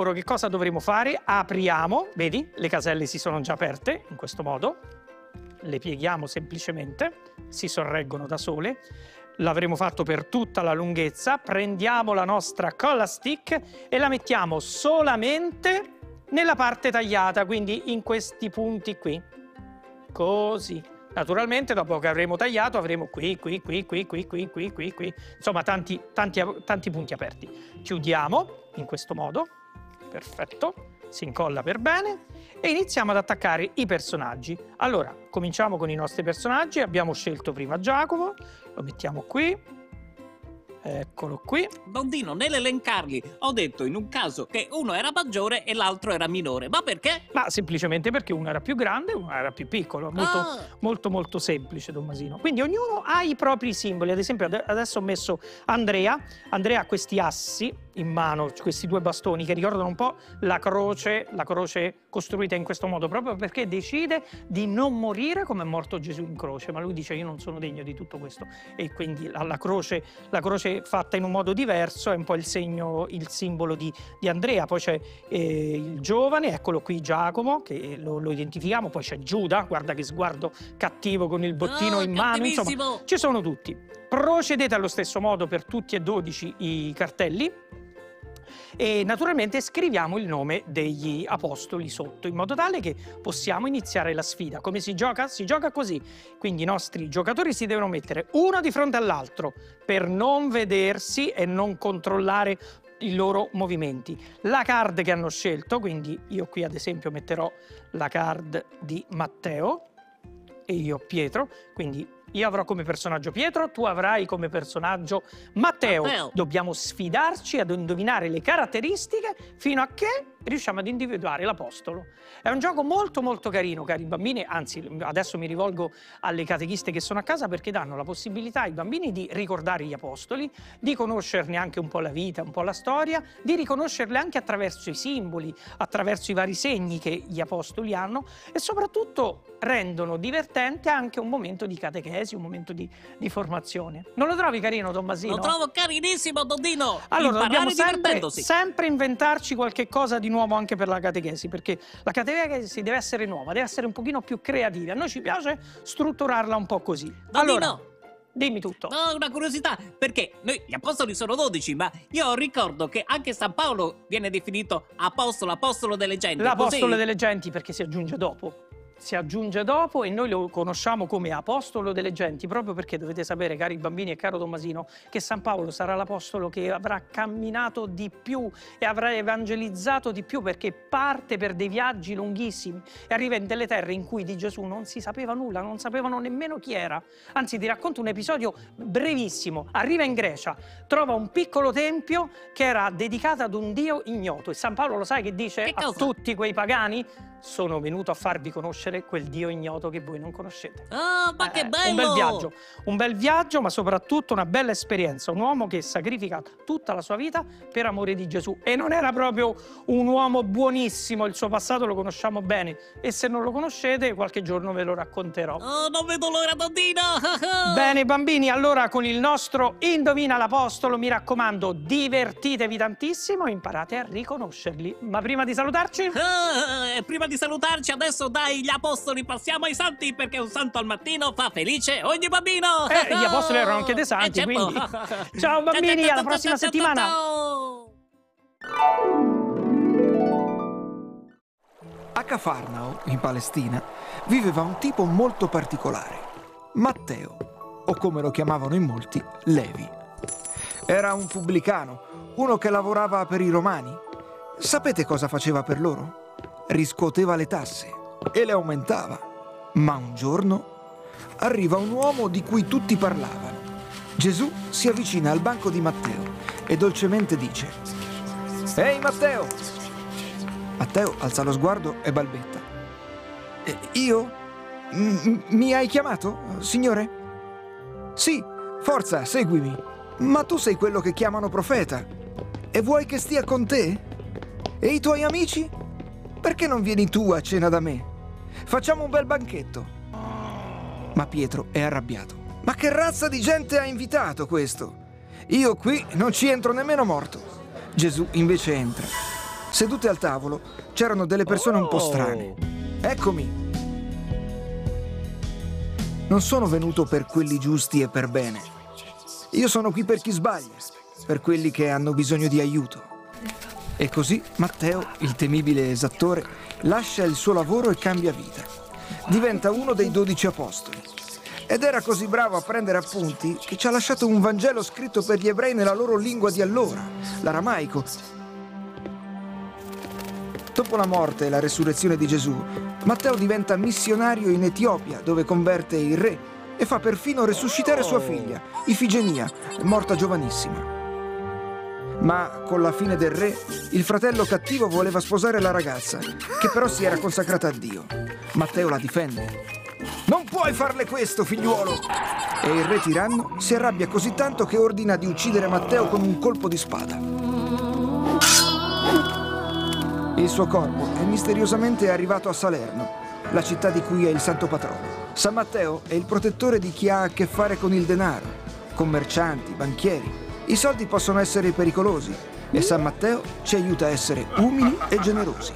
loro che cosa dovremo fare? Apriamo, vedi, le caselle si sono già aperte in questo modo, le pieghiamo semplicemente, si sorreggono da sole. L'avremo fatto per tutta la lunghezza. Prendiamo la nostra colla stick e la mettiamo solamente nella parte tagliata, quindi in questi punti qui, così. Naturalmente dopo che avremo tagliato avremo qui, insomma tanti punti aperti. Chiudiamo in questo modo, perfetto, si incolla per bene e iniziamo ad attaccare i personaggi. Allora, cominciamo con i nostri personaggi. Abbiamo scelto prima Giacomo, lo mettiamo qui. Eccolo qui. Dondino, nell'elencarli ho detto in un caso che uno era maggiore e l'altro era minore. Ma perché? Ma semplicemente perché uno era più grande e uno era più piccolo. Molto semplice, Tommasino. Quindi ognuno ha i propri simboli. Ad esempio adesso ho messo Andrea. Andrea ha questi assi in mano, questi due bastoni che ricordano un po' la croce costruita in questo modo, proprio perché decide di non morire come è morto Gesù in croce. Ma lui dice: io non sono degno di tutto questo. E quindi la croce fatta in un modo diverso è un po' il simbolo di Andrea. Poi c'è il giovane, eccolo qui, Giacomo, che lo identifichiamo. Poi c'è Giuda, guarda che sguardo cattivo con il bottino in mano. Insomma, ci sono tutti. Procedete allo stesso modo per tutti e 12 i cartelli. E naturalmente scriviamo il nome degli apostoli sotto, in modo tale che possiamo iniziare la sfida. Come si gioca? Si gioca così. Quindi i nostri giocatori si devono mettere uno di fronte all'altro per non vedersi e non controllare i loro movimenti. La card che hanno scelto, quindi io qui ad esempio metterò la card di Matteo e io Pietro, quindi io avrò come personaggio Pietro, tu avrai come personaggio Matteo. Dobbiamo sfidarci ad indovinare le caratteristiche fino a che riusciamo ad individuare l'apostolo. È un gioco molto carino, cari bambini, anzi adesso mi rivolgo alle catechiste che sono a casa, perché danno la possibilità ai bambini di ricordare gli apostoli, di conoscerne anche un po' la vita, un po' la storia, di riconoscerle anche attraverso i simboli, attraverso i vari segni che gli apostoli hanno, e soprattutto rendono divertente anche un momento di catechesi, un momento di formazione. Non lo trovi carino, Tommasino? Lo trovo carinissimo, Dondino! Allora dobbiamo sempre inventarci qualche cosa di nuovo anche per la catechesi, perché la catechesi deve essere nuova, deve essere un pochino più creativa. A noi ci piace strutturarla un po' così. Dondino! Allora, dimmi tutto. No, una curiosità, perché noi gli apostoli sono 12, ma io ricordo che anche San Paolo viene definito apostolo delle genti. L'apostolo delle genti perché si aggiunge dopo. Si aggiunge dopo e noi lo conosciamo come apostolo delle genti, proprio perché dovete sapere, cari bambini e caro Tommasino, che San Paolo sarà l'apostolo che avrà camminato di più e avrà evangelizzato di più, perché parte per dei viaggi lunghissimi e arriva in delle terre in cui di Gesù non si sapeva nulla, non sapevano nemmeno chi era. Anzi, ti racconto un episodio brevissimo. Arriva in Grecia, trova un piccolo tempio che era dedicato ad un dio ignoto, e San Paolo lo sai che dice a tutti quei pagani? Sono venuto a farvi conoscere quel Dio ignoto che voi non conoscete. Oh, ma che bello! Un bel viaggio, ma soprattutto una bella esperienza. Un uomo che sacrifica tutta la sua vita per amore di Gesù. E non era proprio un uomo buonissimo, il suo passato lo conosciamo bene. E se non lo conoscete, qualche giorno ve lo racconterò. Oh, non vedo l'ora, Dondino! Bene, bambini, allora con il nostro Indovina l'Apostolo, mi raccomando, divertitevi tantissimo e imparate a riconoscerli. Ma prima di salutarci... Prima di salutarci adesso dai gli apostoli passiamo ai santi, perché un santo al mattino fa felice ogni bambino. Gli apostoli erano anche dei santi, certo. Quindi ciao bambini, alla prossima settimana. A Cafarnao, in Palestina, viveva un tipo molto particolare, Matteo, o come lo chiamavano in molti, Levi. Era un pubblicano, uno che lavorava per i romani. Sapete cosa faceva per loro? Riscuoteva le tasse e le aumentava. Ma un giorno arriva un uomo di cui tutti parlavano. Gesù si avvicina al banco di Matteo e dolcemente dice: «Ehi Matteo!» Matteo alza lo sguardo e balbetta: «Io? Mi hai chiamato, signore?» «Sì, forza, seguimi. Ma tu sei quello che chiamano profeta. E vuoi che stia con te? E i tuoi amici? Perché non vieni tu a cena da me? Facciamo un bel banchetto.» Ma Pietro è arrabbiato. «Ma che razza di gente ha invitato questo? Io qui non ci entro nemmeno morto.» Gesù invece entra Sedute al tavolo c'erano delle persone un po' strane. Eccomi! Non sono venuto per quelli giusti e per bene. Io sono qui per chi sbaglia, per quelli che hanno bisogno di aiuto. E così Matteo, il temibile esattore, lascia il suo lavoro e cambia vita. Diventa uno dei 12 apostoli. Ed era così bravo a prendere appunti che ci ha lasciato un Vangelo scritto per gli ebrei nella loro lingua di allora, l'aramaico. Dopo la morte e la resurrezione di Gesù, Matteo diventa missionario in Etiopia, dove converte il re e fa perfino resuscitare sua figlia, Ifigenia, morta giovanissima. Ma con la fine del re, il fratello cattivo voleva sposare la ragazza, che però si era consacrata a Dio. Matteo la difende. «Non puoi farle questo, figliuolo!» E il re tiranno si arrabbia così tanto che ordina di uccidere Matteo con un colpo di spada. Il suo corpo è misteriosamente arrivato a Salerno, la città di cui è il santo patrono. San Matteo è il protettore di chi ha a che fare con il denaro, commercianti, banchieri. I soldi possono essere pericolosi e San Matteo ci aiuta a essere umili e generosi.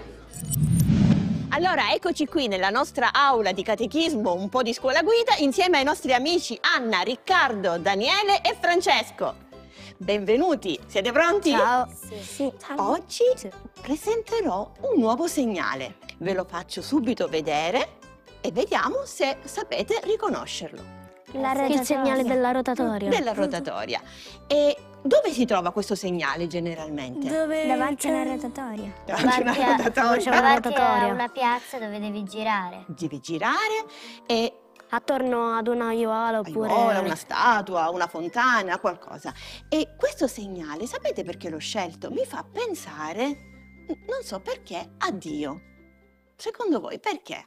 Allora, eccoci qui nella nostra aula di catechismo, un po' di scuola guida, insieme ai nostri amici Anna, Riccardo, Daniele e Francesco. Benvenuti, siete pronti? Ciao. Sì. Oggi presenterò un nuovo segnale. Ve lo faccio subito vedere e vediamo se sapete riconoscerlo. Il segnale della rotatoria. Della rotatoria. E dove si trova questo segnale generalmente? Davanti alla rotatoria. Davanti a una rotatoria. Davanti a una piazza dove devi girare. Devi girare e attorno ad una aiuola oppure una statua, una fontana, qualcosa. E questo segnale, sapete perché l'ho scelto? Mi fa pensare, non so perché, a Dio. Secondo voi perché?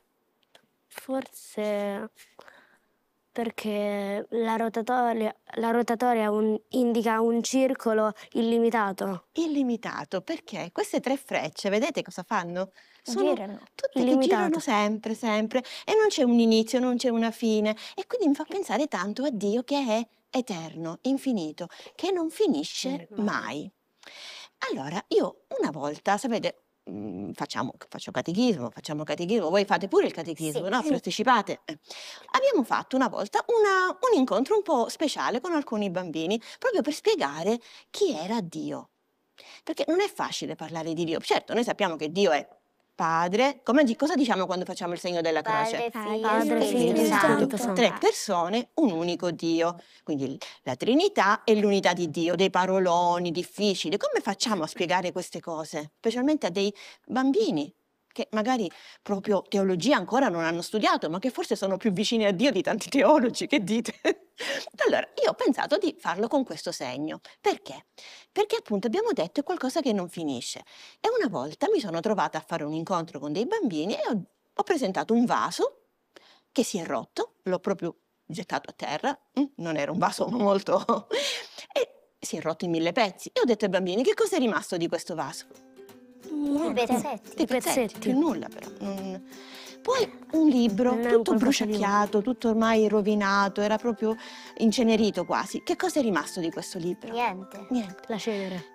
Forse perché la rotatoria indica un circolo illimitato. Illimitato, perché queste tre frecce, vedete cosa fanno? Girano. Tutte che girano sempre, sempre, e non c'è un inizio, non c'è una fine. E quindi mi fa pensare tanto a Dio che è eterno, infinito, che non finisce mai. Allora, io una volta, sapete, facciamo catechismo, voi fate pure il catechismo, Sì. no? Partecipate. Abbiamo fatto una volta un incontro un po' speciale con alcuni bambini, proprio per spiegare chi era Dio. Perché non è facile parlare di Dio. Certo, noi sappiamo che Dio è Padre, cosa diciamo quando facciamo il segno della croce? Padre, Figlio Figlio, e Spirito Santo. Tre persone, un unico Dio. Quindi la Trinità e l'unità di Dio, dei paroloni difficili. Come facciamo a spiegare queste cose? Specialmente a dei bambini che magari proprio teologia ancora non hanno studiato, ma che forse sono più vicini a Dio di tanti teologi, che dite? Allora, io ho pensato di farlo con questo segno. Perché? Perché appunto abbiamo detto è qualcosa che non finisce. E una volta mi sono trovata a fare un incontro con dei bambini e ho presentato un vaso che si è rotto, l'ho proprio gettato a terra, non era un vaso molto... e si è rotto in 1000 pezzi. E ho detto ai bambini, che cosa è rimasto di questo vaso? Dei pezzetti. Che nulla però. Poi un libro tutto bruciacchiato, tutto ormai rovinato, era proprio incenerito quasi. Che cosa è rimasto di questo libro? Niente. La cenere.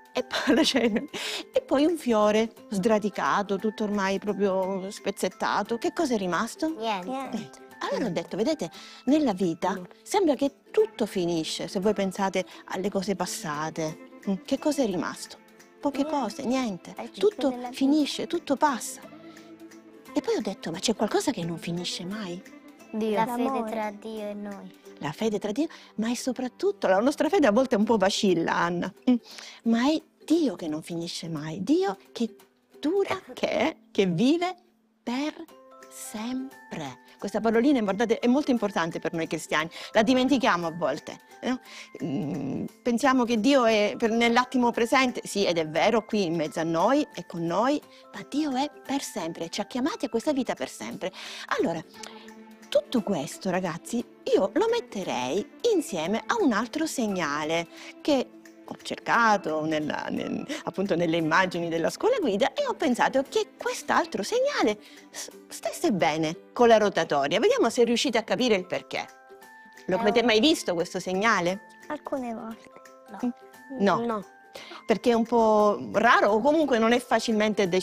E poi un fiore sradicato, tutto ormai proprio spezzettato. Che cosa è rimasto? Niente. Allora ho detto, vedete, nella vita sembra che tutto finisce, se voi pensate alle cose passate. Che cosa è rimasto? Poche cose, niente. Tutto finisce, tutto passa. E poi ho detto, ma c'è qualcosa che non finisce mai? Dio. La fede tra Dio e noi. La fede tra Dio, ma è soprattutto, la nostra fede a volte un po' vacilla, Anna, ma è Dio che non finisce mai, Dio che dura, che vive per sempre. Questa parolina, guardate, è molto importante per noi cristiani, la dimentichiamo a volte. No? Pensiamo che Dio è nell'attimo presente, sì, ed è vero, qui in mezzo a noi, è con noi, ma Dio è per sempre, ci ha chiamati a questa vita per sempre. Allora, tutto questo, ragazzi, io lo metterei insieme a un altro segnale che ho cercato appunto nelle immagini della scuola guida e ho pensato che quest'altro segnale stesse bene con la rotatoria. Vediamo se riuscite a capire il perché. Lo avete mai visto questo segnale? Alcune volte. No. No. perché è un po' raro o comunque non è facilmente